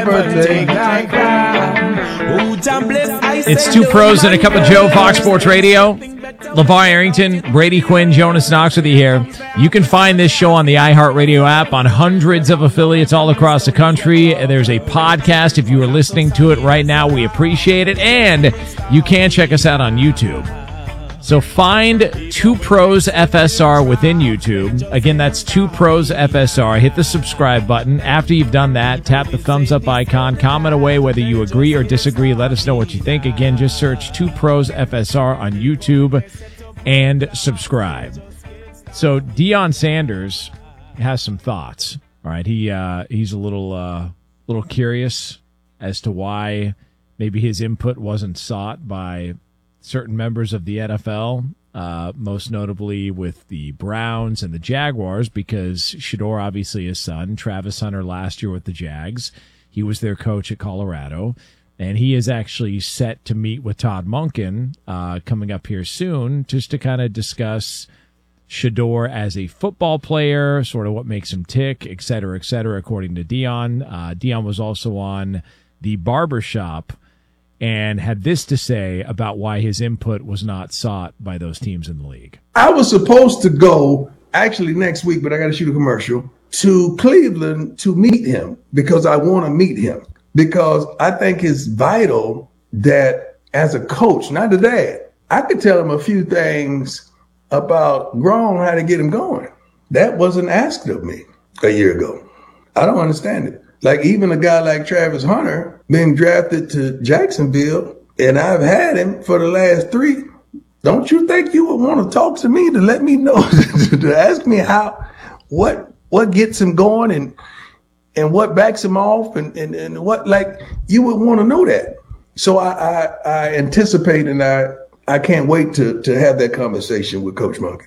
take thy crown. It's Two Pros and a Cup of Joe, Fox Sports Radio. LeVar Arrington, Brady Quinn, Jonas Knox with you here. You can find this show on the iHeartRadio app on hundreds of affiliates all across the country. There's a podcast. If you are listening to it right now, we appreciate it. And you can check us out on YouTube. So find Two Pros FSR within YouTube. Again, that's Two Pros FSR. Hit the subscribe button. After you've done that, tap the thumbs up icon. Comment away whether you agree or disagree. Let us know what you think. Again, just search Two Pros FSR on YouTube and subscribe. So Deion Sanders has some thoughts. All right, he's a little curious as to why maybe his input wasn't sought by certain members of the NFL, most notably with the Browns and the Jaguars, because Shedeur, obviously his son, Travis Hunter last year with the Jags. He was their coach at Colorado, and he is actually set to meet with Todd Monken coming up here soon just to kind of discuss Shedeur as a football player, sort of what makes him tick, et cetera, according to Deion. Deion was also on the Barbershop and had this to say about why his input was not sought by those teams in the league. I was supposed to go actually next week, but I got to shoot a commercial to Cleveland to meet him because I want to meet him because I think it's vital that as a coach, not a dad, I could tell him a few things about Gronk, how to get him going. That wasn't asked of me a year ago. I don't understand it. Like even a guy like Travis Hunter being drafted to Jacksonville, and I've had him for the last 3. Don't you think you would want to talk to me to let me know, to ask me what gets him going and what backs him off and what, like, you would want to know that. So I anticipate and I can't wait to have that conversation with Coach Monken.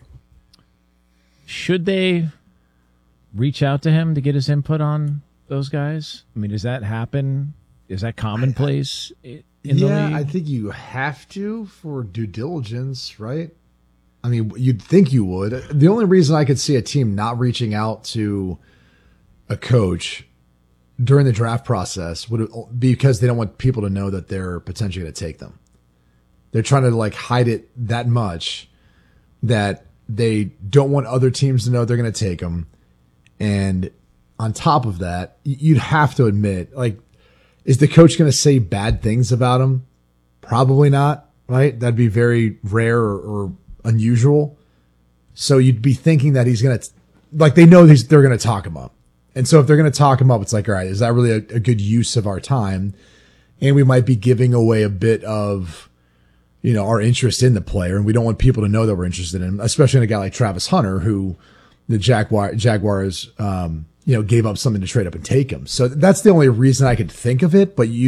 Should they reach out to him to get his input on those guys? I mean, does that happen? Is that commonplace in the league? I think you have to for due diligence, right? I mean, you'd think you would. The only reason I could see a team not reaching out to a coach during the draft process would be because they don't want people to know that they're potentially going to take them. They're trying to like hide it that much that they don't want other teams to know they're going to take them. And on top of that, you'd have to admit, like, is the coach going to say bad things about him? Probably not, right? That'd be very rare or unusual. So you'd be thinking that he's going to, like, they know they're going to talk him up. And so if they're going to talk him up, it's like, all right, is that really a good use of our time? And we might be giving away a bit of, you know, our interest in the player. And we don't want people to know that we're interested in him, especially in a guy like Travis Hunter, who the Jaguars, gave up something to trade up and take him. So that's the only reason I could think of it. But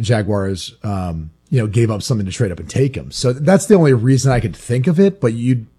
Jaguars, gave up something to trade up and take him. So that's the only reason I could think of it. But